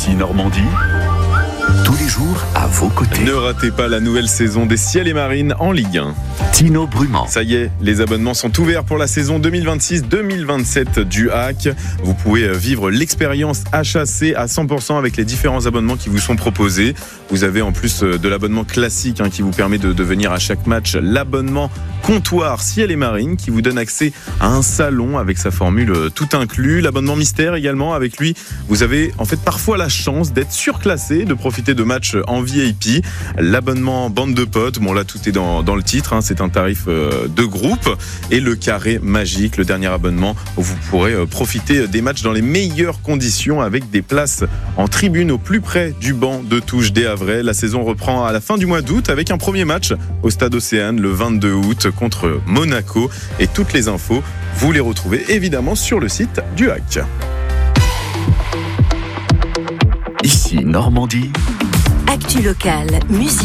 Ici Normandie, tous les jours à vos côtés. Ne ratez pas la nouvelle saison des Ciel et Marines en Ligue 1. Tino Brumand. Ça y est, les abonnements sont ouverts pour la saison 2026-2027 du HAC. Vous pouvez vivre l'expérience HAC à 100% avec les différents abonnements qui vous sont proposés. Vous avez en plus de l'abonnement classique qui vous permet de venir à chaque match, l'abonnement comptoir Ciel et Marines qui vous donne accès à un salon avec sa formule tout inclus. L'abonnement mystère également, avec lui, vous avez en fait parfois la chance d'être surclassé, de profiter de matchs en VIP. L'abonnement bande de potes, bon là tout est dans le titre, c'est un tarif de groupe. Et le carré magique, le dernier abonnement où vous pourrez profiter des matchs dans les meilleures conditions avec des places en tribune au plus près du banc de touche des Havrais. La saison reprend à la fin du mois d'août avec un premier match au Stade Océane le 22 août contre Monaco. Et toutes les infos, vous les retrouvez évidemment sur le site du HAC. Ici Normandie. Actu locale, musique.